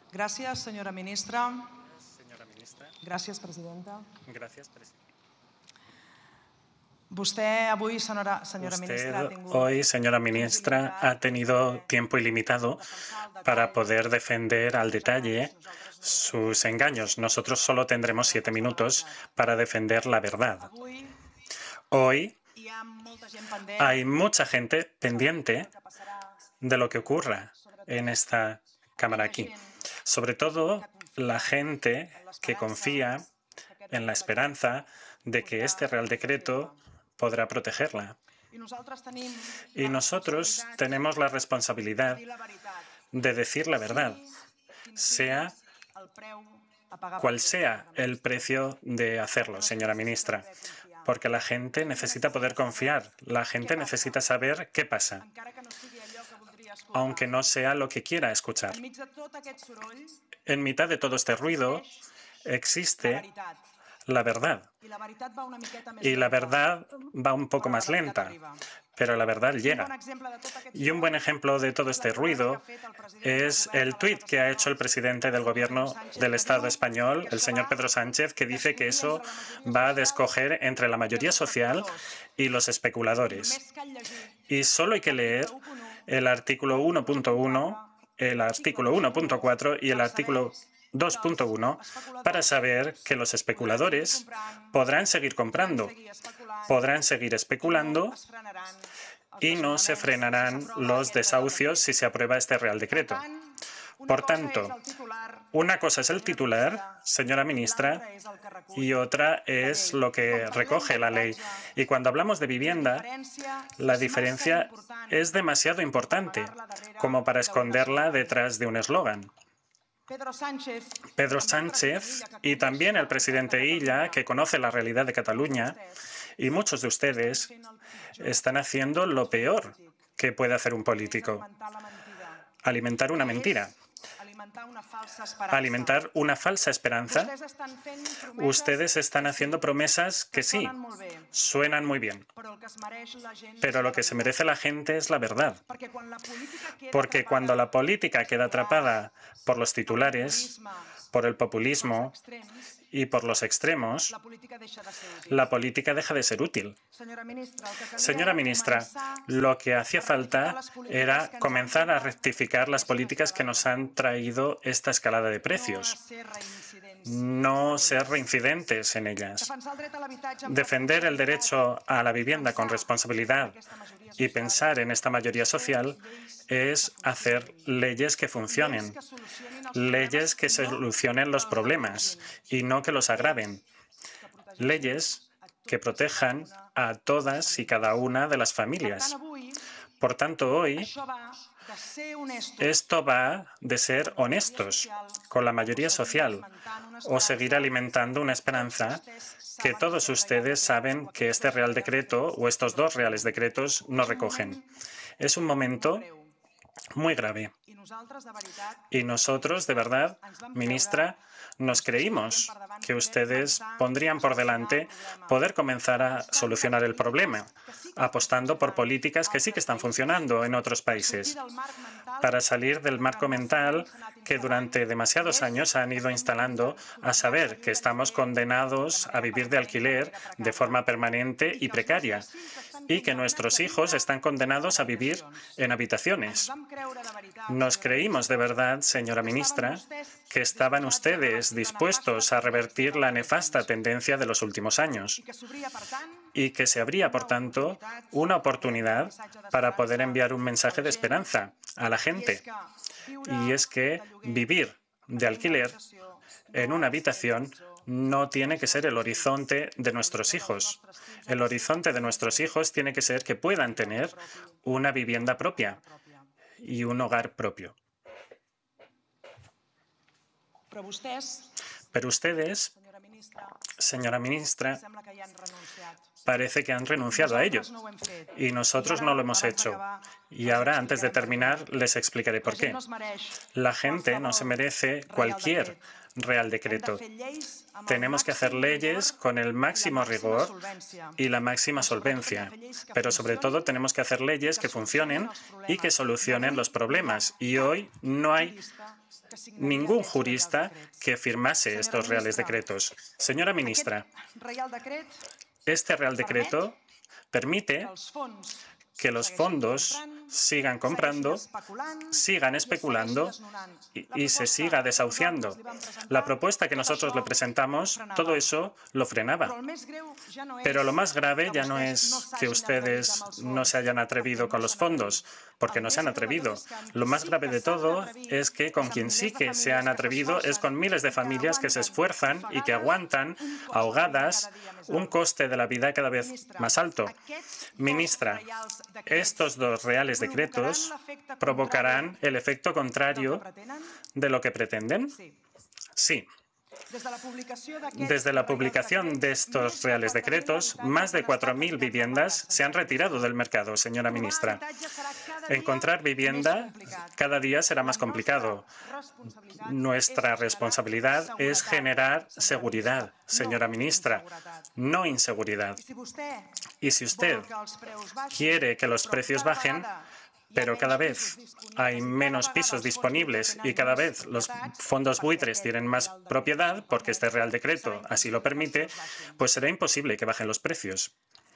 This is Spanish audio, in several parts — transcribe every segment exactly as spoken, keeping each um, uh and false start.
Gràcies, senyora ministra. Señora ministra. Gràcies, presidenta. Gracias, presidenta. Vostè avui, senyora, senyora Usted ministra, ha tingut hoy, señora ministra, ha tenido tiempo ilimitado para poder defender al detalle sus engaños. Nosotros solo tendremos siete minutos para defender la verdad. Hoy hay mucha gente pendiente de lo que ocurra en esta Cámara aquí. Sobre todo la gente que confía en la esperanza de que este Real Decreto podrá protegerla. Y nosotros tenemos la responsabilidad de decir la verdad, sea cual sea el precio de hacerlo, señora ministra, porque la gente necesita poder confiar, la gente necesita saber qué pasa, aunque no sea lo que quiera escuchar. En mitad de todo este ruido existe la verdad. Y la verdad va un poco más lenta, pero la verdad llega. Y un buen ejemplo de todo este ruido es el tuit que ha hecho el presidente del Gobierno del Estado español, el señor Pedro Sánchez, que dice que eso va a escoger entre la mayoría social y los especuladores. Y solo hay que leer el artículo uno punto uno, el artículo uno punto cuatro y el artículo dos punto uno para saber que los especuladores podrán seguir comprando, podrán seguir especulando y no se frenarán los desahucios si se aprueba este Real Decreto. Por tanto, una cosa es el titular, señora ministra, y otra es lo que recoge la ley. Y cuando hablamos de vivienda, la diferencia es demasiado importante como para esconderla detrás de un eslogan. Pedro Sánchez y también el presidente Illa, que conoce la realidad de Cataluña, y muchos de ustedes están haciendo lo peor que puede hacer un político: alimentar una mentira, alimentar una falsa esperanza. Ustedes están haciendo promesas que sí, suenan muy bien, pero lo que se merece la gente es la verdad. Porque cuando la política queda atrapada por los titulares, por el populismo y por los extremos, la política deja de ser útil. Señora ministra, lo que hacía falta era comenzar a rectificar las políticas que nos han traído esta escalada de precios, no ser reincidentes en ellas. Defender el derecho a la vivienda con responsabilidad y pensar en esta mayoría social es hacer leyes que funcionen, leyes que solucionen los problemas y no que los agraven, leyes que protejan a todas y cada una de las familias. Por tanto, hoy esto va de ser honestos con la mayoría social o seguir alimentando una esperanza que todos ustedes saben que este Real Decreto o estos dos Reales Decretos no recogen. Es un momento muy grave. Y nosotros, de verdad, ministra, nos creímos que ustedes pondrían por delante poder comenzar a solucionar el problema, apostando por políticas que sí que están funcionando en otros países, para salir del marco mental que durante demasiados años han ido instalando, a saber que estamos condenados a vivir de alquiler de forma permanente y precaria, y que nuestros hijos están condenados a vivir en habitaciones. Nos creímos de verdad, señora ministra, que estaban ustedes dispuestos a revertir la nefasta tendencia de los últimos años y que se abría, por tanto, una oportunidad para poder enviar un mensaje de esperanza a la gente. Y es que vivir de alquiler en una habitación no tiene que ser el horizonte de nuestros hijos. El horizonte de nuestros hijos tiene que ser que puedan tener una vivienda propia y un hogar propio. Pero ustedes, señora ministra, parece que han renunciado a ello. Y nosotros no lo hemos hecho. Y ahora, antes de terminar, les explicaré por qué. La gente no se merece cualquier Real Decreto. Tenemos que hacer leyes con el máximo rigor y la máxima solvencia. Pero sobre todo tenemos que hacer leyes que funcionen y que solucionen los problemas. Y hoy no hay ningún jurista que firmase estos reales decretos. Señora ministra, este Real Decreto permite que los fondos sigan comprando, sigan especulando y, y se siga desahuciando. La propuesta que nosotros le presentamos, todo eso lo frenaba. Pero lo más grave ya no es que ustedes no se hayan atrevido con los fondos, porque no se han atrevido. Lo más grave de todo es que con quien sí que se han atrevido es con miles de familias que se esfuerzan y que aguantan ahogadas un coste de la vida cada vez más alto. Ministra, estos dos reales decretos provocarán el efecto contrario de lo que pretenden. Sí. Desde la publicación de estos reales decretos, más de cuatro mil viviendas se han retirado del mercado, señora ministra. Encontrar vivienda cada día será más complicado. Nuestra responsabilidad es generar seguridad, señora ministra, no inseguridad. Y si usted quiere que los precios bajen, pero cada vez hay menos pisos disponibles y cada vez los fondos buitres tienen más propiedad, porque este Real Decreto así lo permite, pues será imposible que bajen los precios.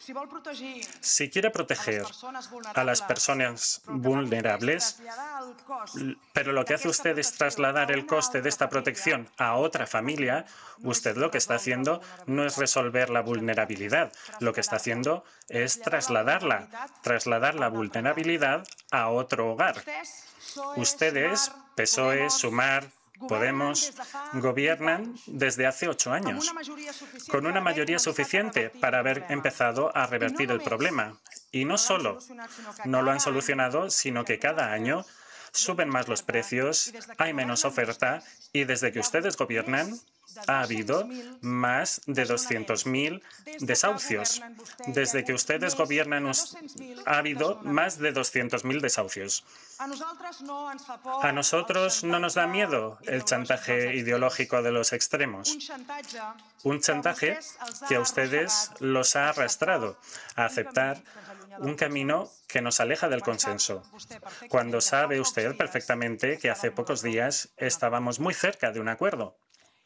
Si quiere proteger a las personas vulnerables, pero lo que hace usted es trasladar el coste de esta protección a otra familia, usted lo que está haciendo no es resolver la vulnerabilidad, lo que está haciendo es trasladarla, trasladar la vulnerabilidad a otro hogar. Ustedes, P S O E, Sumar, Podemos, gobiernan desde hace ocho años, con una mayoría suficiente para haber empezado a revertir el problema. Y no solo no lo han solucionado, sino que cada año suben más los precios, hay menos oferta y desde que ustedes gobiernan ha habido más de doscientos mil desahucios. Desde que ustedes gobiernan ha habido más de doscientos mil desahucios. A nosotros no nos da miedo el chantaje ideológico de los extremos. Un chantaje que a ustedes los ha arrastrado a aceptar un camino que nos aleja del consenso, cuando sabe usted perfectamente que hace pocos días estábamos muy cerca de un acuerdo.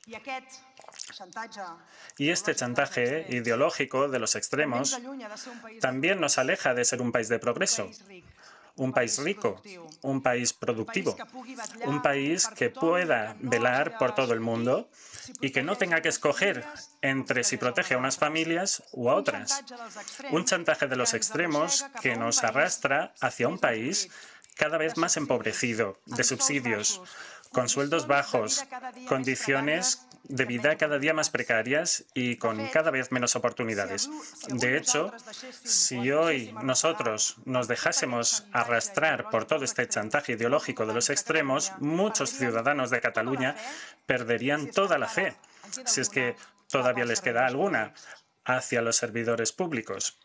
Y este chantaje ideológico de los extremos también nos aleja de ser un país de progreso, un país rico, un país productivo, un país que pueda velar por todo el mundo y que no tenga que escoger entre si protege a unas familias u a otras. Un chantaje de los extremos que nos arrastra hacia un país cada vez más empobrecido, de subsidios, con sueldos bajos, condiciones de vida cada día más precarias y con cada vez menos oportunidades. De hecho, si hoy nosotros nos dejásemos arrastrar por todo este chantaje ideológico de los extremos, muchos ciudadanos de Cataluña perderían toda la fe, si es que todavía les queda alguna, hacia los servidores públicos.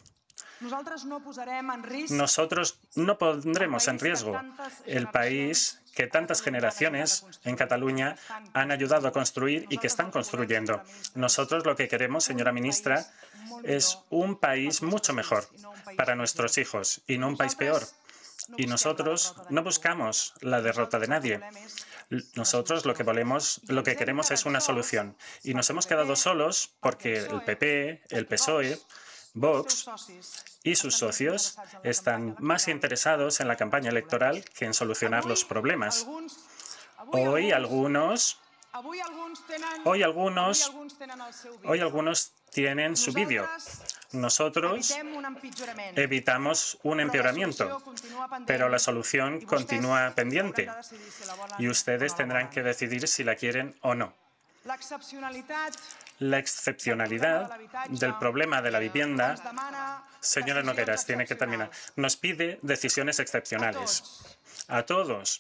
Nosotros no pondremos en riesgo el país que tantas generaciones en Cataluña han ayudado a construir y que están construyendo. Nosotros lo que queremos, señora ministra, es un país mucho mejor para nuestros hijos y no un país peor. Y nosotros no buscamos la derrota de nadie. Nosotros lo que volemos, lo que queremos es una solución. Y nos hemos quedado solos porque el P P, el P S O E, Vox y sus socios están más interesados en la campaña electoral que en solucionar los problemas. Hoy algunos, hoy algunos, hoy algunos tienen su vídeo. Nosotros evitamos un empeoramiento, pero la solución continúa pendiente y ustedes tendrán que decidir si la quieren o no. La excepcionalidad del problema de la vivienda, señora Nogueras, tiene que terminar, nos pide decisiones excepcionales a todos.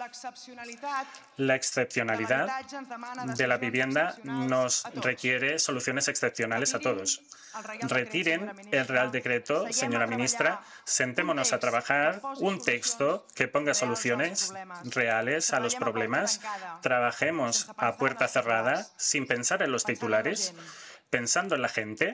La excepcionalidad de la vivienda nos requiere soluciones excepcionales a todos. Retiren el Real Decreto, señora ministra, sentémonos a trabajar un texto que ponga soluciones reales a los problemas. Trabajemos a puerta cerrada, sin pensar en los titulares, pensando en la gente.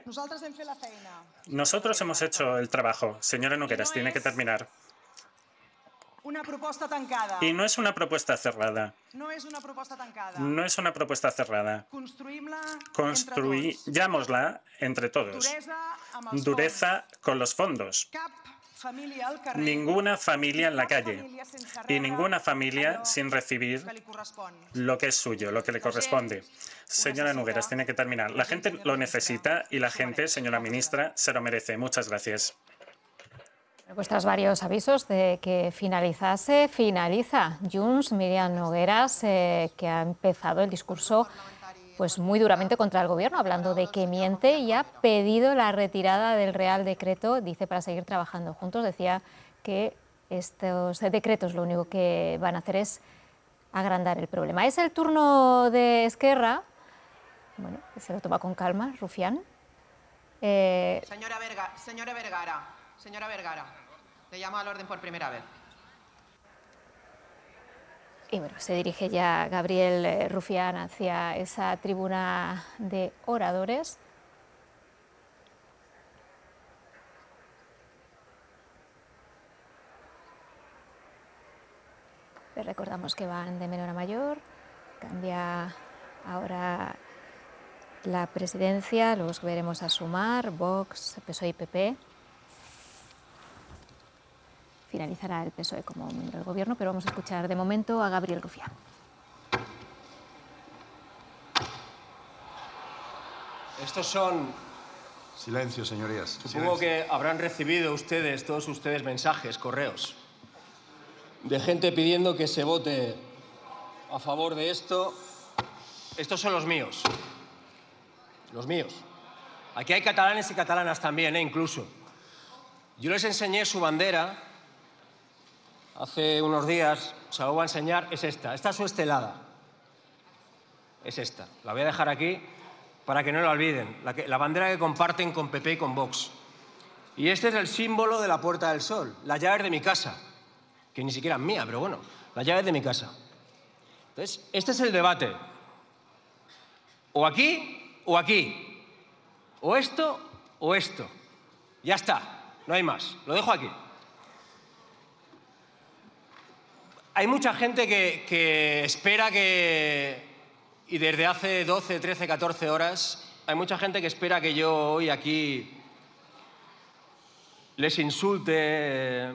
Nosotros hemos hecho el trabajo. Señora Nogueras, tiene que terminar. una proposta tancada. Y no es una propuesta cerrada. No és una proposta tancada. No es una propuesta cerrada. Construïm-la entre tots. Construyámosla entre todos. Duresa amb els Dureza con los fondos. fons. Cap família al carrer. Ninguna familia en la cap calle. família sense Y rebre ninguna familia allò sin recibir que li correspon. lo que es suyo, lo que le corresponde. Señora Nogueras, tiene que terminar. La gente lo necesita y la gente, señora ministra, se lo merece. Muchas gracias. Pues tras varios avisos de que finalizase, finaliza Junts. Míriam Nogueras, eh, que ha empezado el discurso pues muy duramente contra el Gobierno, hablando de que miente, y ha pedido la retirada del Real Decreto, dice, para seguir trabajando juntos. Decía que estos decretos lo único que van a hacer es agrandar el problema. Es el turno de Esquerra. Bueno, se lo toma con calma, Rufián. Eh, Señora, Verga, señora Vergara, señora Vergara, le llamo al orden por primera vez. Y bueno, se dirige ya Gabriel Rufián hacia esa tribuna de oradores. Les recordamos que van de menor a mayor. Cambia ahora la presidencia, los veremos a Sumar, Vox, P S O E y P P. Finalizará el P S O E como miembro del Gobierno, pero vamos a escuchar de momento a Gabriel Rufián. Estos son... Silencio, señorías. Supongo Silencio. que habrán recibido ustedes, todos ustedes, mensajes, correos, de gente pidiendo que se vote a favor de esto. Estos son los míos. Los míos. Aquí hay catalanes y catalanas también, ¿eh? Incluso. Yo les enseñé su bandera hace unos días, se la voy a enseñar, es esta. Esta es su estelada. Es esta. La voy a dejar aquí para que no la olviden. La, que, la bandera que comparten con P P y con Vox. Y este es el símbolo de la Puerta del Sol, las llaves de mi casa, que ni siquiera es mía, pero bueno, las llaves de mi casa. Entonces, este es el debate. O aquí o aquí. O esto o esto. Ya está, no hay más. Lo dejo aquí. Hay mucha gente que, que espera que, y desde hace doce, trece, catorce horas, hay mucha gente que espera que yo hoy aquí les insulte